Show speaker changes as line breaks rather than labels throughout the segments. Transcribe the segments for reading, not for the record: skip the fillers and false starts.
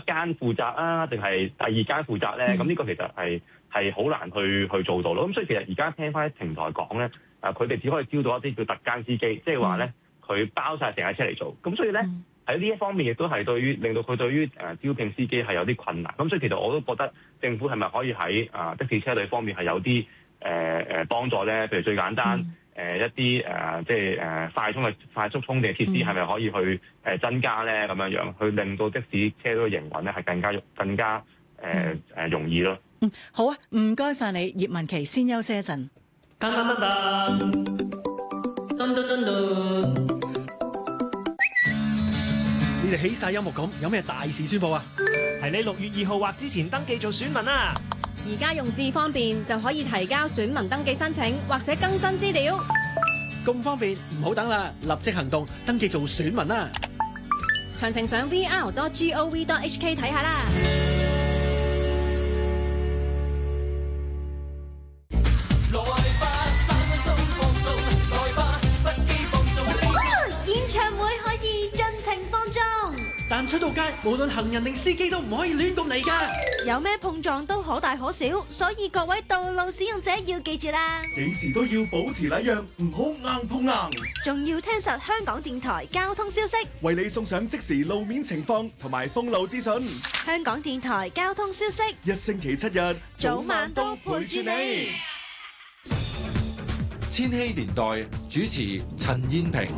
間負責啊，定係第二間負責咧？咁呢個其實係好難去做到咯。咁所以其實而家聽翻啲平台講咧，佢哋只可以招到一啲叫特間司機，即係話咧佢包晒成架車嚟做。咁所以咧喺呢一方面亦都係令到佢對於招聘司機係有啲困難。咁所以其實我都覺得政府係咪可以喺的士車隊方面係有啲幫助咧？譬如最簡單一啲即係快速充電設施係咪可以去增加咧？咁樣去令到的士車隊嘅營運咧係更加容易咯。
好啊，唔該晒你，葉文祺，先休息一陣。
你哋起晒音樂咁，有咩大事宣佈啊？
係你6月2號或之前登記做選民啊！
而家用智方便就可以提交選民登記申請或者更新資料。
咁方便，唔好等啦，立即行動，登記做選民啦！
詳情上 vr.gov.hk 睇下啦。
演唱會可以盡情放縱，
但出到街，無論行人定司機都唔可以亂咁嚟㗎。
有咩碰撞都可大可小，所以各位道路使用者要記住啦，
幾時都要保持禮讓，唔好硬碰硬。
仲要聽實香港電台交通消息，
為你送上即時路面情況同埋封路資訊。
香港電台交通消息，
一星期7日，
早晚都陪住你。
千禧年代主持陳燕萍。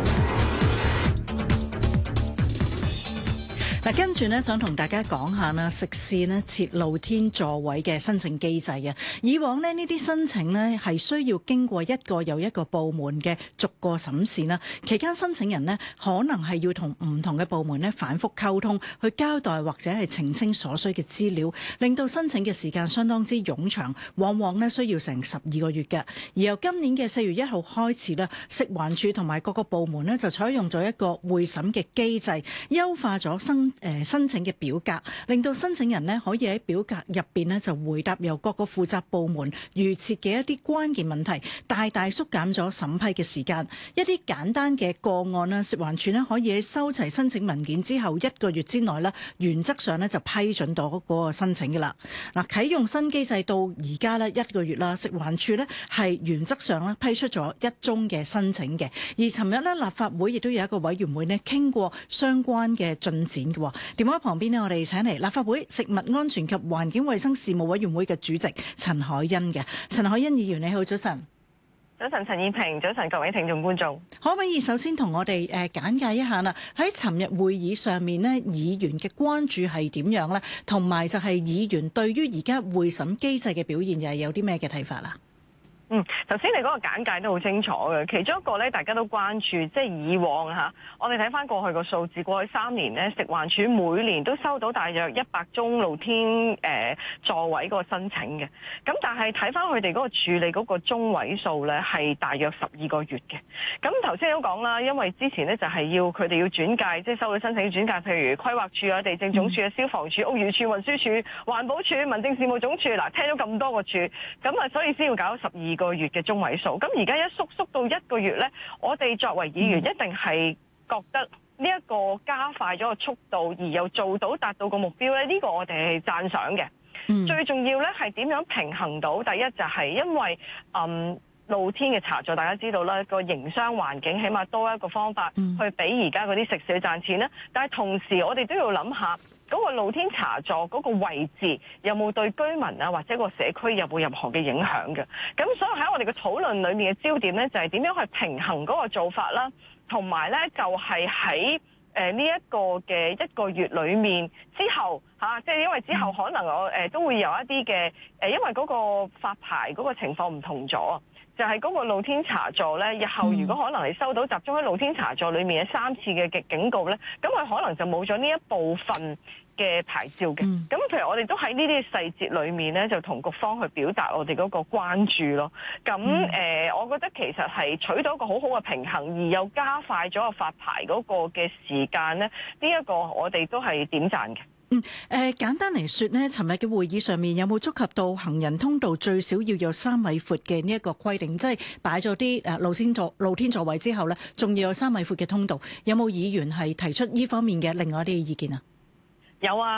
嗱，跟住呢，想同大家講下啦，食肆呢設露天座位嘅申請機制啊。以往呢啲申請呢係需要經過一個又一個部門嘅逐個審視啦，期間申請人呢可能係要同唔同嘅部門呢反覆溝通，去交代或者係澄清所需嘅資料，令到申請嘅時間相當之冗長，往往呢需要成12個月嘅。而由今年嘅4月1號開始呢，食環署同埋各個部門呢就採用咗一個會審嘅機制，優化咗申請嘅表格，令到申請人呢可以喺表格入邊呢就回答由各個負責部門預設嘅一啲關鍵問題，大大縮減咗審批嘅時間。一啲簡單嘅個案啦，食環署呢可以喺收齊申請文件之後1個月之內呢，原則上呢就批准到嗰個申請嘅啦。嗱，啟用新機制到而家呢1個月啦，食環署呢係原則上呢批出咗1宗嘅申請嘅。而尋日呢，立法會亦都有一個委員會呢傾過相關嘅進展嘅。電話旁邊呢，我哋請嚟立法會食物安全及環境衛生事務委員會嘅主席陳凱欣嘅。陳凱欣議員你好，早晨。
早晨，陳燕萍，早晨各位聽眾觀眾。
可唔可以首先同我哋簡介一下啦？喺尋日會議上面呢，議員嘅關注係點樣呢？同埋就係議員對於而家會審機制嘅表現又係有啲咩嘅睇法啦？
頭先你嗰個簡介都好清楚嘅，其中一個咧，大家都關注，即係以往我哋睇翻過去個數字，過去3年咧，食環署每年都收到大約100宗露天座位嗰個申請嘅，咁但係睇翻佢哋嗰個處理嗰個中位數咧，係大約12個月嘅。咁頭先都講啦，因為之前咧就係要佢哋要轉介，即係收到申請轉介，譬如規劃署啊、地政總署啊、消防署、屋宇署、運輸署、環保署、民政事務總署，嗱聽咗咁多個署，咁啊所以先要搞12個月嘅中位數，咁而家一縮到1個月呢，我哋作為議員一定係覺得呢一個加快咗個速度，而又達到個目標呢，呢個我哋係讚賞嘅。最重要呢係點樣平衡到？第一就係因為露天嘅茶座，大家知道啦，個營商環境起碼多一個方法去俾而家嗰啲食肆賺錢啦。但係同時我哋都要諗下嗰個露天茶座嗰個位置有冇對居民啊或者個社區有冇任何嘅影響嘅。咁所以喺我哋嘅討論裏面嘅焦點呢，就係點樣去平衡嗰個做法啦，同埋呢就係喺呢一個嘅1個月裏面之後即係因為之後可能我都會有一啲嘅因為嗰個發牌嗰個情況唔同咗。就係嗰個露天茶座咧，日後如果可能你收到集中喺露天茶座裏面嘅3次嘅警告咧，咁佢可能就冇咗呢一部分嘅牌照嘅。咁譬如我哋都喺呢啲細節裏面咧，就同局方去表達我哋嗰個關注咯。咁我覺得其實係取到一個好好嘅平衡，而又加快咗個發牌嗰個嘅時間咧，呢一個我哋都係點讚嘅。
簡單嚟說呢，尋日嘅會議上面有冇觸及到行人通道最少要有3米闊嘅呢一個規定？即係擺咗啲露天座位之後呢，仲要有3米闊嘅通道。有冇議員係提出呢方面嘅另外一啲意見啊？
有啊。